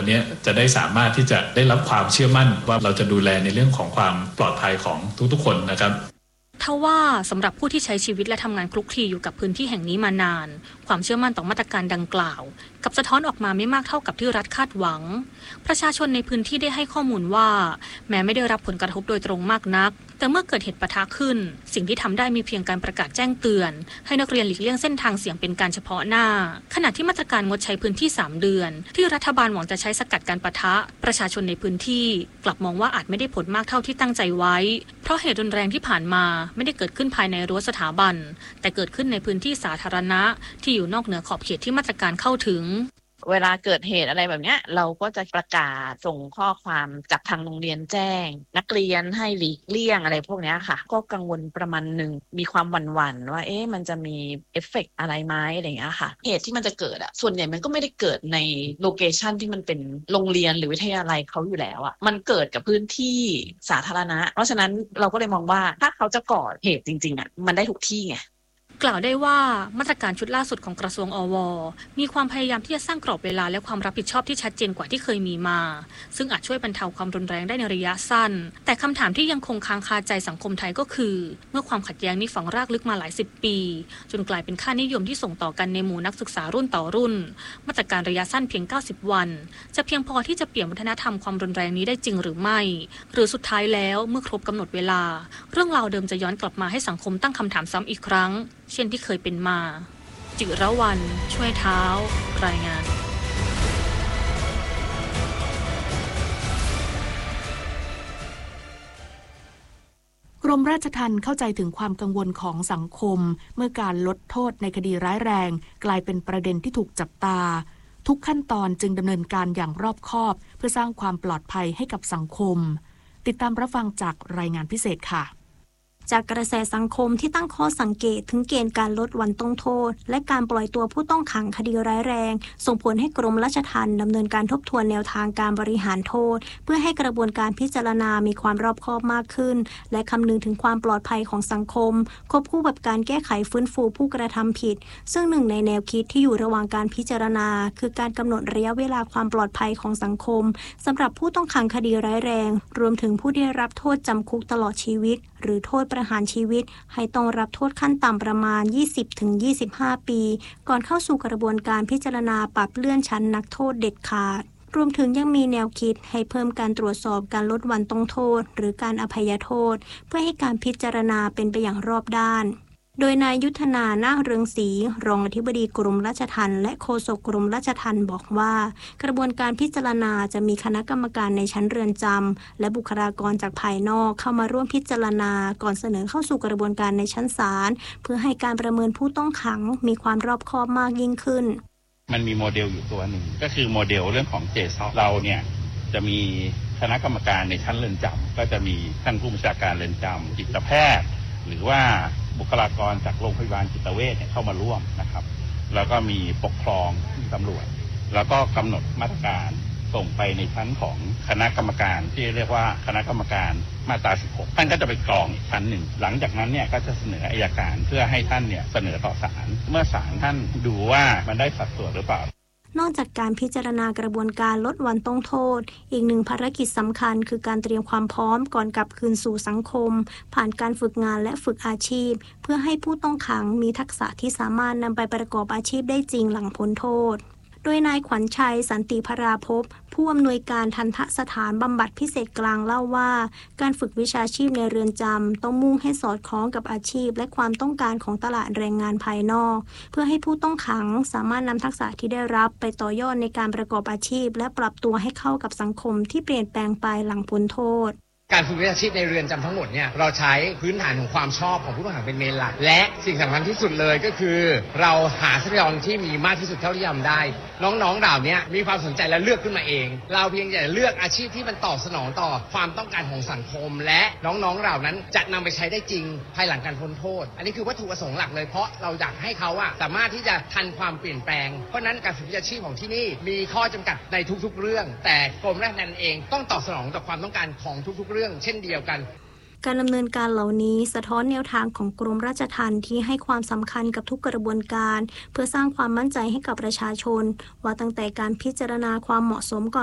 นี้จะได้สามารถที่จะได้รับความเชื่อมั่นว่าเราจะดูแลในเรื่องของความปลอดภัยของทุกๆคนนะครับทว่าสำหรับผู้ที่ใช้ชีวิตและทำงานคลุกคลีอยู่กับพื้นที่แห่งนี้มานานความเชื่อมั่นต่อมาตรการดังกล่าวกับสะท้อนออกมาไม่มากเท่ากับที่รัฐคาดหวังประชาชนในพื้นที่ได้ให้ข้อมูลว่าแม้ไม่ได้รับผลกระทบโดยตรงมากนักแต่เมื่อเกิดเหตุปะทะขึ้นสิ่งที่ทำได้มีเพียงการประกาศแจ้งเตือนให้นักเรียนหลีกเลี่ยงเส้นทางเสี่ยงเป็นการเฉพาะหน้าขณะที่มาตรการงดใช้พื้นที่3เดือนที่รัฐบาลหวังจะใช้สกัดการปะทะประชาชนในพื้นที่กลับมองว่าอาจไม่ได้ผลมากเท่าที่ตั้งใจไว้เพราะเหตุรุนแรงที่ผ่านมาไม่ได้เกิดขึ้นภายในรั้วสถาบันแต่เกิดขึ้นในพื้นที่สาธารณะที่อยู่นอกเหนือขอบเขตที่มาตรการเข้าถึงเวลาเกิดเหตุอะไรแบบนี้เราก็จะประกาศส่งข้อความจากทางโรงเรียนแจ้งนักเรียนให้หลีกเลี่ยงอะไรพวกนี้ค่ะก็กังวลประมาณหนึ่งมีความหวั่นๆว่ามันจะมีเอฟเฟกต์อะไรไหมอะไรอย่างเงี้ยค่ะเหตุที่มันจะเกิดส่วนใหญ่มันก็ไม่ได้เกิดในโลเคชันที่มันเป็นโรงเรียนหรือวิทยาลัยเขาอยู่แล้วมันเกิดกับพื้นที่สาธารณะเพราะฉะนั้นเราก็เลยมองว่าถ้าเขาจะก่อเหตุจริงๆมันได้ทุกที่ไงกล่าวได้ว่ามาตรการชุดล่าสุดของกระทรวงอว.มีความพยายามที่จะสร้างกรอบเวลาและความรับผิดชอบที่ชัดเจนกว่าที่เคยมีมาซึ่งอาจช่วยบรรเทาความรุนแรงได้ในระยะสั้นแต่คำถามที่ยังคงค้างคาใจสังคมไทยก็คือเมื่อความขัดแย้งนี้ฝังรากลึกมาหลาย10 ปีจนกลายเป็นค่านิยมที่ส่งต่อกันในหมู่นักศึกษารุ่นต่อรุ่นมาตรการระยะสั้นเพียง90 วันจะเพียงพอที่จะเปลี่ยนวัฒนธรรมความรุนแรงนี้ได้จริงหรือไม่หรือสุดท้ายแล้วเมื่อครบกำหนดเวลาเรื่องราวเดิมจะย้อนกลับมาให้สังคมตั้งคำถามซ้ำอีกครั้งเช่นที่เคยเป็นมาจิรวรรณช่วยเท้ารายงานกรมราชทัณฑ์เข้าใจถึงความกังวลของสังคมเมื่อการลดโทษในคดีร้ายแรงกลายเป็นประเด็นที่ถูกจับตาทุกขั้นตอนจึงดำเนินการอย่างรอบคอบเพื่อสร้างความปลอดภัยให้กับสังคมติดตามรับฟังจากรายงานพิเศษค่ะจากกระแสสังคมที่ตั้งข้อสังเกตถึงเกณฑ์การลดวันต้องโทษและการปล่อยตัวผู้ต้องขังคดีร้ายแรงส่งผลให้กรมราชทัณฑ์ดำเนินการทบทวนแนวทางการบริหารโทษเพื่อให้กระบวนการพิจารณามีความรอบคอบมากขึ้นและคำนึงถึงความปลอดภัยของสังคมควบคู่กับการแก้ไขฟื้นฟูผู้กระทำผิดซึ่งหนึ่งในแนวคิดที่อยู่ระหว่างการพิจารณาคือการกำหนดระยะเวลาความปลอดภัยของสังคมสำหรับผู้ต้องขังคดีร้ายแรงรวมถึงผู้ได้รับโทษจำคุกตลอดชีวิตหรือโทษประหารชีวิตให้ต้องรับโทษขั้นต่ำประมาณ 20-25 ปีก่อนเข้าสู่กระบวนการพิจารณาปรับเลื่อนชั้นนักโทษเด็ดขาดรวมถึงยังมีแนวคิดให้เพิ่มการตรวจสอบการลดวันต้องโทษหรือการอภัยโทษเพื่อให้การพิจารณาเป็นไปอย่างรอบด้านโดยนายยุทธนานาคเรืองศรีรองอธิบดีกรมราชทัณฑ์และโฆษกกรมราชทัณฑ์บอกว่ากระบวนการพิจารณาจะมีคณะกรรมการในชั้นเรือนจำและบุคลากรจากภายนอกเข้ามาร่วมพิจารณาก่อนเสนอเข้าสู่กระบวนการในชั้นศาลเพื่อให้การประเมินผู้ต้องขังมีความรอบคอบมากยิ่งขึ้นมันมีโมเดลอยู่ตัวหนึ่งก็คือโมเดลเรื่องของเจสเราเนี่ยจะมีคณะกรรมการในชั้นเรือนจำก็จะมีท่านผู้บัญชาการเรือนจำจิตแพทย์หรือว่าบุคลากรจากโรงพยาบาลจิตเวชเข้ามาร่วมนะครับแล้วก็มีปกครองตำรวจแล้วก็กำหนดมาตรการส่งไปในชั้นของคณะกรรมการที่เรียกว่าคณะกรรมการมาตรา 16ท่านก็จะไปกรองอีกชั้นหนึ่งหลังจากนั้นเนี่ยก็จะเสนออัยการเพื่อให้ท่านเนี่ยเสนอต่อศาลเมื่อศาลท่านดูว่ามันได้สัดส่วนหรือเปล่านอกจากการพิจารณากระบวนการลดวันต้องโทษอีกหนึ่งภารกิจสำคัญคือการเตรียมความพร้อมก่อนกลับคืนสู่สังคมผ่านการฝึกงานและฝึกอาชีพเพื่อให้ผู้ต้องขังมีทักษะที่สามารถนำไปประกอบอาชีพได้จริงหลังพ้นโทษโดยนายขวัญชัยสันติพราภพผู้อำนวยการทันตสถานบำบัดพิเศษกลางเล่าว่าการฝึกวิชาชีพในเรือนจำต้องมุ่งให้สอดคล้องกับอาชีพและความต้องการของตลาดแรงงานภายนอกเพื่อให้ผู้ต้องขังสามารถนำทักษะที่ได้รับไปต่อยอดในการประกอบอาชีพและปรับตัวให้เข้ากับสังคมที่เปลี่ยนแปลงไปหลังพ้นโทษการฝึกวิชาชีพในเรือนจำทั้งหมดเนี่ยเราใช้พื้นฐานของความชอบของผู้ต้องขังเป็นเมนหลักและสิ่งสำคัญที่สุดเลยก็คือเราหาทรัพยากรที่มีมากที่สุดเท่าที่ทำได้น้องๆเหล่านี้มีความสนใจและเลือกขึ้นมาเองเราเพียงแต่เลือกอาชีพที่มันตอบสนองต่อความต้องการของสังคมและน้องๆเหล่านั้นจะนำไปใช้ได้จริงภายหลังการพ้นโทษอันนี้คือวัตถุประสงค์หลักเลยเพราะเราอยากให้เขาสามารถที่จะทันความเปลี่ยนแปลงเพราะนั้นการฝึกวิชาชีพของที่นี่มีข้อจำกัดในทุกๆเรื่องแต่กรมราชทัณฑ์เองต้องตอบสนองต่อความต้องการของทุกๆเรื่องเช่นเดียวกันการดำเนินการเหล่านี้สะท้อนแนวทางของกรมราชทัณฑ์ที่ให้ความสำคัญกับทุกกระบวนการเพื่อสร้างความมั่นใจให้กับประชาชนว่าตั้งแต่การพิจารณาความเหมาะสมก่อน